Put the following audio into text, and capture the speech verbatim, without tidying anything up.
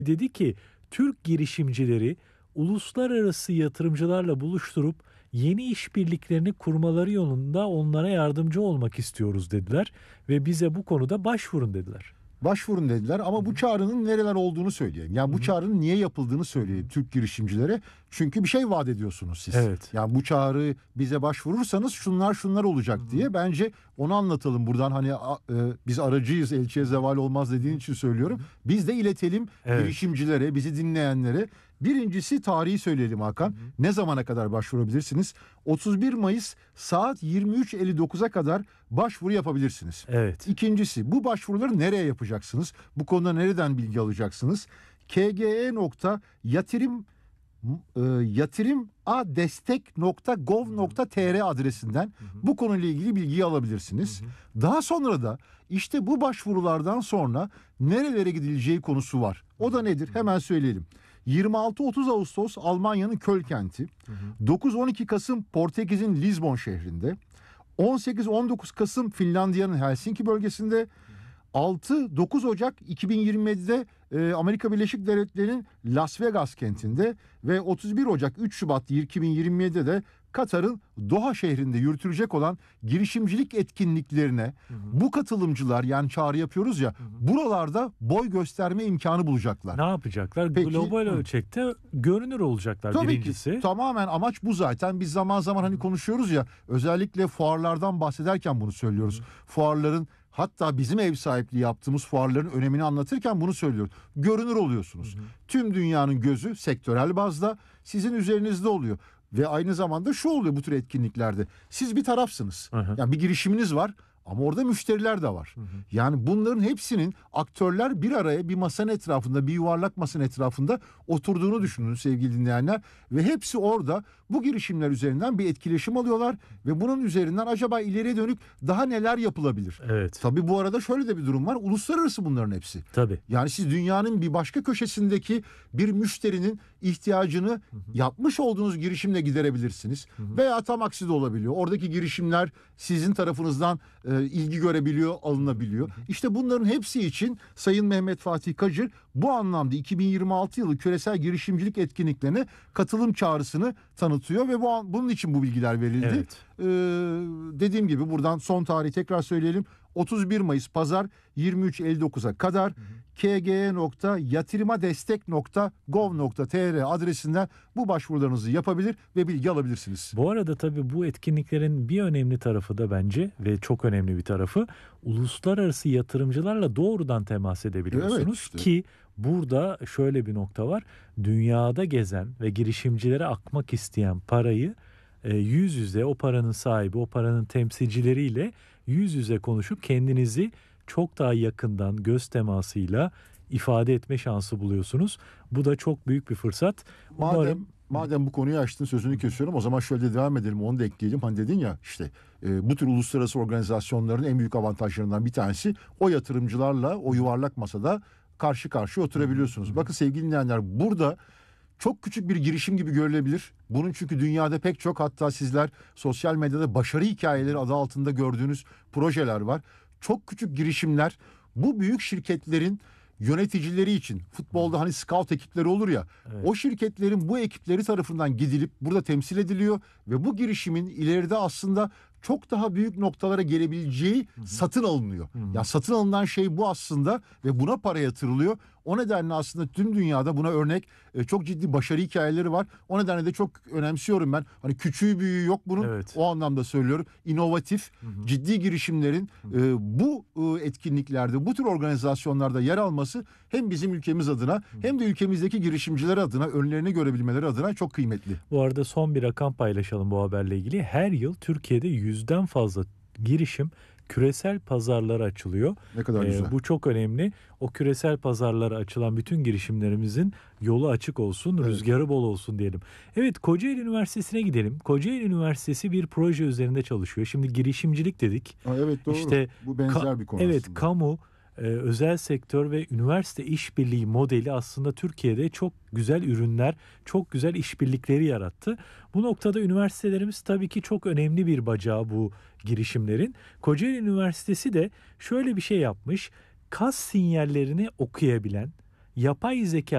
Dedi ki Türk girişimcileri uluslararası yatırımcılarla buluşturup yeni işbirliklerini kurmaları yolunda onlara yardımcı olmak istiyoruz dediler ve bize bu konuda başvurun dediler. Başvurun dediler ama Hı-hı. bu çağrının nereler olduğunu söyleyelim. Yani Hı-hı. bu çağrının niye yapıldığını söyleyelim Türk girişimcilere. Çünkü bir şey vaat ediyorsunuz siz. Evet. Yani bu çağrı bize başvurursanız şunlar şunlar olacak Hı-hı. diye bence onu anlatalım buradan. Hani e, biz aracıyız, elçiye zeval olmaz dediğin için söylüyorum. Hı-hı. Biz de iletelim evet. girişimcilere, bizi dinleyenlere. Birincisi tarihi söyleyelim Hakan. Hı hı. Ne zamana kadar başvurabilirsiniz? otuz bir Mayıs saat yirmi üç elli dokuza kadar başvuru yapabilirsiniz. Evet. İkincisi bu başvuruları nereye yapacaksınız? Bu konuda nereden bilgi alacaksınız? kge.yatırım e, yatırımadestek nokta gov nokta tr adresinden hı hı. bu konuyla ilgili bilgiyi alabilirsiniz. Hı hı. Daha sonra da işte bu başvurulardan sonra nerelere gidileceği konusu var. O da nedir? Hemen söyleyelim. yirmi altı otuz Ağustos Almanya'nın Köln kenti, hı hı. dokuz on iki Kasım Portekiz'in Lizbon şehrinde, on sekiz on dokuz Kasım Finlandiya'nın Helsinki bölgesinde, hı hı. altı dokuz Ocak iki bin yirmi yedi'de e, Amerika Birleşik Devletleri'nin Las Vegas kentinde ve otuz bir Ocak üç Şubat iki bin yirmi yedi'de de Katar'ın Doha şehrinde yürütülecek olan girişimcilik etkinliklerine hı hı. bu katılımcılar yani çağrı yapıyoruz ya hı hı. buralarda boy gösterme imkanı bulacaklar. Ne yapacaklar? Peki, global hı. ölçekte görünür olacaklar Tabii birincisi. ki tamamen amaç bu zaten. Biz zaman zaman hani konuşuyoruz ya özellikle fuarlardan bahsederken bunu söylüyoruz. Hı hı. Fuarların hatta bizim ev sahipliği yaptığımız fuarların önemini anlatırken bunu söylüyoruz. Görünür oluyorsunuz. Hı hı. Tüm dünyanın gözü sektörel bazda sizin üzerinizde oluyor. Ve aynı zamanda şu oluyor bu tür etkinliklerde. Siz bir tarafsınız. Hı hı. Yani bir girişiminiz var ama orada müşteriler de var. Hı hı. Yani bunların hepsinin aktörler bir araya bir masanın etrafında, bir yuvarlak masanın etrafında oturduğunu düşünün sevgili dinleyenler. Ve hepsi orada bu girişimler üzerinden bir etkileşim alıyorlar. Ve bunun üzerinden acaba ileriye dönük daha neler yapılabilir? Evet. Tabii bu arada şöyle de bir durum var. Uluslararası bunların hepsi. Tabii. Yani siz dünyanın bir başka köşesindeki bir müşterinin ihtiyacını hı hı. yapmış olduğunuz girişimle giderebilirsiniz. Hı hı. Veya tam aksi de olabiliyor. Oradaki girişimler sizin tarafınızdan e, ilgi görebiliyor, alınabiliyor. Hı hı. İşte bunların hepsi için Sayın Mehmet Fatih Kacır bu anlamda iki bin yirmi altı yılı küresel girişimcilik etkinliklerine katılım çağrısını tanıtıyor ve bu bunun için bu bilgiler verildi. Evet. Ee, dediğim gibi buradan son tarihi tekrar söyleyelim. otuz bir Mayıs Pazar yirmi üç elli dokuza kadar kge.yatırımadestek nokta gov nokta tr adresinden bu başvurularınızı yapabilir ve bilgi alabilirsiniz. Bu arada tabii bu etkinliklerin bir önemli tarafı da bence ve çok önemli bir tarafı uluslararası yatırımcılarla doğrudan temas edebiliyorsunuz evet, işte. Ki burada şöyle bir nokta var. Dünyada gezen ve girişimcilere akmak isteyen parayı e, yüz yüze o paranın sahibi, o paranın temsilcileriyle yüz yüze konuşup kendinizi çok daha yakından göz temasıyla ifade etme şansı buluyorsunuz. Bu da çok büyük bir fırsat. Madem Umarım... madem bu konuyu açtın sözünü kesiyorum o zaman şöyle devam edelim onu da ekleyelim. Hani dedin ya işte e, bu tür uluslararası organizasyonların en büyük avantajlarından bir tanesi o yatırımcılarla o yuvarlak masada karşı karşıya oturabiliyorsunuz. Hı hı. Bakın sevgili dinleyenler burada çok küçük bir girişim gibi görülebilir. Bunun çünkü dünyada pek çok hatta sizler sosyal medyada başarı hikayeleri adı altında gördüğünüz projeler var. Çok küçük girişimler bu büyük şirketlerin yöneticileri için futbolda hani scout ekipleri olur ya evet. o şirketlerin bu ekipleri tarafından gidilip burada temsil ediliyor ve bu girişimin ileride aslında çok daha büyük noktalara gelebileceği hı hı. satın alınıyor. Hı hı. Ya satın alınan şey bu aslında ve buna para yatırılıyor. O nedenle aslında tüm dünyada buna örnek e, çok ciddi başarı hikayeleri var. O nedenle de çok önemsiyorum ben. Hani küçüğü büyüğü yok bunun. Evet. O anlamda söylüyorum. İnovatif, hı hı. ciddi girişimlerin e, bu e, etkinliklerde, bu tür organizasyonlarda yer alması hem bizim ülkemiz adına hı hı. hem de ülkemizdeki girişimciler adına önlerini görebilmeleri adına çok kıymetli. Bu arada son bir rakam paylaşalım bu haberle ilgili. Her yıl Türkiye'de yüzden fazla girişim küresel pazarlara açılıyor. Ne kadar güzel. Ee, bu çok önemli. O küresel pazarlara açılan bütün girişimlerimizin yolu açık olsun, evet. rüzgarı bol olsun diyelim. Evet, Kocaeli Üniversitesi'ne gidelim. Kocaeli Üniversitesi bir proje üzerinde çalışıyor. Şimdi girişimcilik dedik. Ha, evet doğru. İşte, bu benzer ka- bir konu Evet, aslında. kamu, e, özel sektör ve üniversite işbirliği modeli aslında Türkiye'de çok güzel ürünler, çok güzel işbirlikleri yarattı. Bu noktada üniversitelerimiz tabii ki çok önemli bir bacağı bu girişimlerin. Kocaeli Üniversitesi de şöyle bir şey yapmış. Kas sinyallerini okuyabilen, yapay zeka